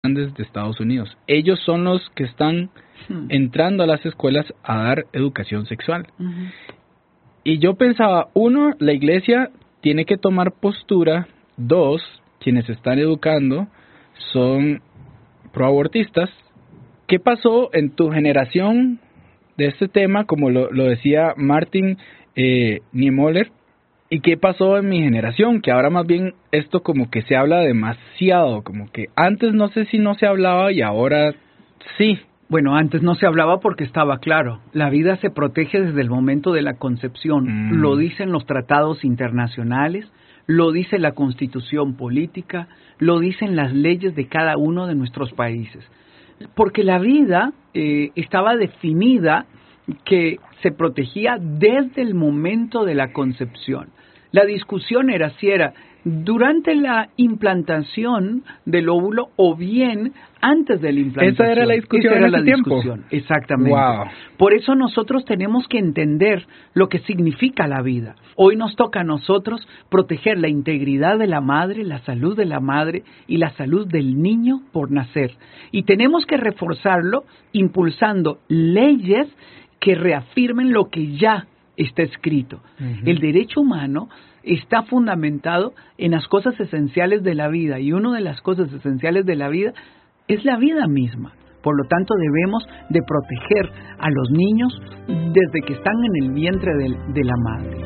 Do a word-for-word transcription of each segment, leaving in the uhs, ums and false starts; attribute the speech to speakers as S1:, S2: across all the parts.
S1: de Estados Unidos. Ellos son los que están hmm. entrando a las escuelas a dar educación sexual. Uh-huh. Y yo pensaba, uno, la iglesia tiene que tomar postura. Dos, quienes están educando son proabortistas. ¿Qué pasó en tu generación de este tema, como lo, lo decía Martin eh, Niemöller? ¿Y qué pasó en mi generación? Que ahora más bien esto como que se habla demasiado, como que antes no sé si no se hablaba y ahora sí.
S2: Bueno, antes no se hablaba porque estaba claro. La vida se protege desde el momento de la concepción. Mm. Lo dicen los tratados internacionales, lo dice la Constitución política, lo dicen las leyes de cada uno de nuestros países. Porque la vida eh, estaba definida que se protegía desde el momento de la concepción. La discusión era si era durante la implantación del óvulo o bien antes de la implantación.
S1: Esa era la discusión
S2: Esa era
S1: en
S2: la
S1: ese tiempo.
S2: discusión, exactamente.
S1: Wow.
S2: Por eso nosotros tenemos que entender lo que significa la vida. Hoy nos toca a nosotros proteger la integridad de la madre, la salud de la madre y la salud del niño por nacer. Y tenemos que reforzarlo impulsando leyes que reafirmen lo que ya está escrito. Uh-huh. El derecho humano está fundamentado en las cosas esenciales de la vida, y una de las cosas esenciales de la vida es la vida misma. Por lo tanto, debemos de proteger a los niños desde que están en el vientre de, de la madre.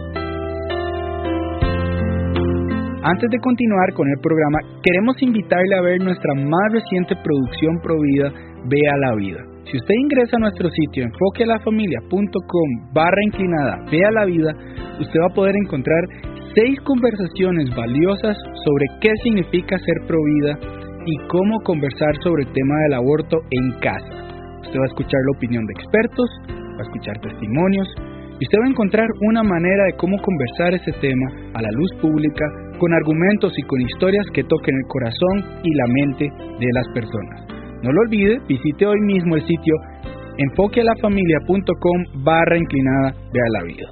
S1: Antes de continuar con el programa, queremos invitarle a ver nuestra más reciente producción Provida, Vea la Vida. Si usted ingresa a nuestro sitio enfoquealafamilia.com barra inclinada Vea la Vida, usted va a poder encontrar seis conversaciones valiosas sobre qué significa ser provida y cómo conversar sobre el tema del aborto en casa. Usted va a escuchar la opinión de expertos, va a escuchar testimonios, y usted va a encontrar una manera de cómo conversar ese tema a la luz pública, con argumentos y con historias que toquen el corazón y la mente de las personas. No lo olvide, visite hoy mismo el sitio enfoquealafamilia.com barra inclinada Vea la Vida.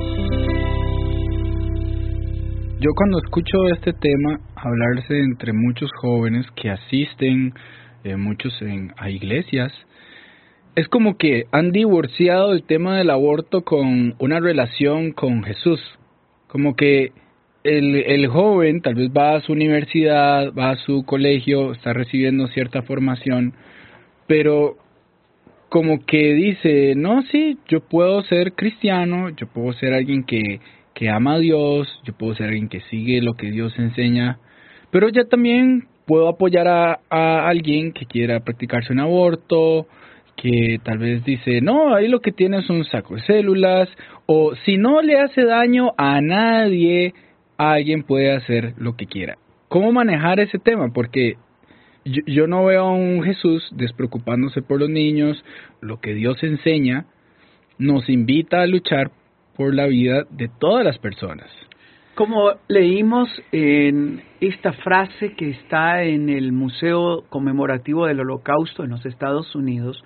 S1: Yo cuando escucho este tema hablarse entre muchos jóvenes que asisten, eh, muchos en, a iglesias, es como que han divorciado el tema del aborto con una relación con Jesús. Como que el, el joven tal vez va a su universidad, va a su colegio, está recibiendo cierta formación, pero como que dice, no, sí, yo puedo ser cristiano, yo puedo ser alguien que, que ama a Dios, yo puedo ser alguien que sigue lo que Dios enseña, pero ya también puedo apoyar a, a alguien que quiera practicarse un aborto, que tal vez dice, no, ahí lo que tiene es un saco de células, o si no le hace daño a nadie, alguien puede hacer lo que quiera. ¿Cómo manejar ese tema? Porque yo, yo no veo a un Jesús despreocupándose por los niños. Lo que Dios enseña nos invita a luchar por la vida de todas las personas.
S2: Como leímos en esta frase que está en el Museo Conmemorativo del Holocausto en los Estados Unidos,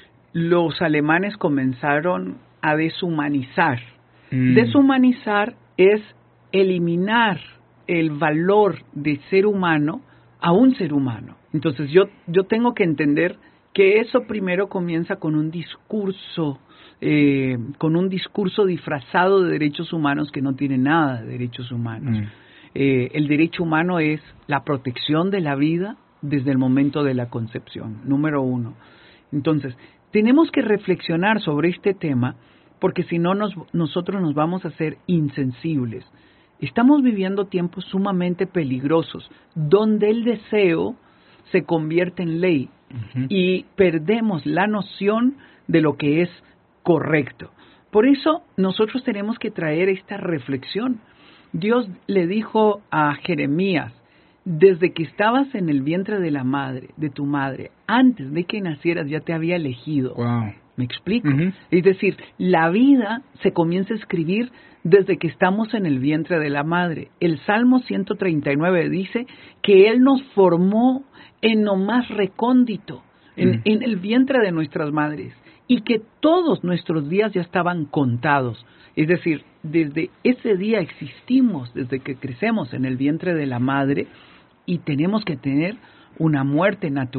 S2: los alemanes comenzaron a deshumanizar. Mm. Deshumanizar es eliminar el valor de ser humano a un ser humano. Entonces yo, yo tengo que entender que eso primero comienza con un discurso, eh, con un discurso disfrazado de derechos humanos que no tiene nada de derechos humanos. Mm. Eh, el derecho humano es la protección de la vida desde el momento de la concepción, número uno. Entonces, tenemos que reflexionar sobre este tema porque si no nos, nosotros nos vamos a hacer insensibles. Estamos viviendo tiempos sumamente peligrosos, donde el deseo se convierte en ley uh-huh. y perdemos la noción de lo que es correcto. Por eso nosotros tenemos que traer esta reflexión. Dios le dijo a Jeremías, desde que estabas en el vientre de la madre, de tu madre, antes de que nacieras ya te había elegido.
S1: Wow.
S2: ¿Me explico?
S1: Uh-huh.
S2: Es decir, la vida se comienza a escribir desde que estamos en el vientre de la madre. El Salmo ciento treinta y nueve dice que Él nos formó en lo más recóndito, en, uh-huh. en el vientre de nuestras madres, y que todos nuestros días ya estaban contados. Es decir, desde ese día existimos, desde que crecemos en el vientre de la madre, y tenemos que tener una muerte natural.